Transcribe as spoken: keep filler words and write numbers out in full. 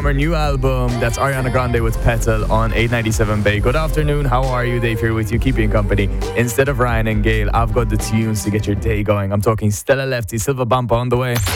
from her new album. That's Ariana Grande with Petal on eight ninety-seven Bay. Good afternoon. How are you? Dave here with you, keeping you company. Instead of Ryan and Gail, I've got the tunes to get your day going. I'm talking Stella Lefty, Silva Bampa on the way.